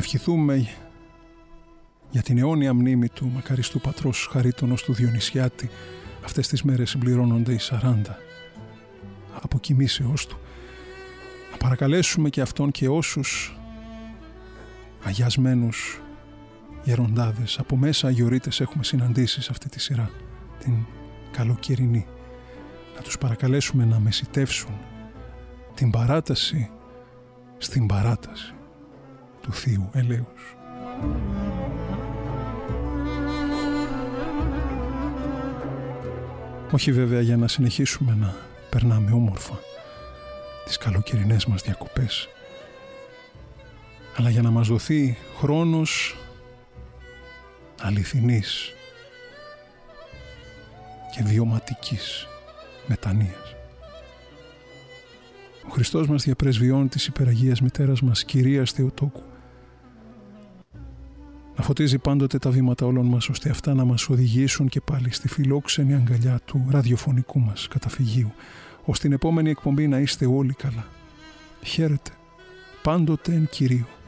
ευχηθούμε για την αιώνια μνήμη του μακαριστού πατρός Χαρίτωνος του Διονυσιάτη. Αυτές τις μέρες συμπληρώνονται οι 40 αποκοιμήσεώς του. Να παρακαλέσουμε και αυτόν και όσους αγιασμένους γεροντάδες από μέσα αγιορείτες έχουμε συναντήσει σε αυτή τη σειρά, την καλοκαιρινή. Να τους παρακαλέσουμε να μεσιτεύσουν την παράταση στην παράταση του Θείου Ελέους. Όχι βέβαια για να συνεχίσουμε να περνάμε όμορφα τις καλοκαιρινές μας διακοπές, αλλά για να μας δοθεί χρόνος αληθινής και βιωματικής μετανοίας. Ο Χριστός μας διαπρεσβειών της υπεραγίας μητέρας μας, Κυρίας Θεοτόκου, να φωτίζει πάντοτε τα βήματα όλων μας, ώστε αυτά να μας οδηγήσουν και πάλι στη φιλόξενη αγκαλιά του ραδιοφωνικού μας καταφυγίου, ώστε την επόμενη εκπομπή να είστε όλοι καλά. Χαίρετε πάντοτε εν Κυρίω.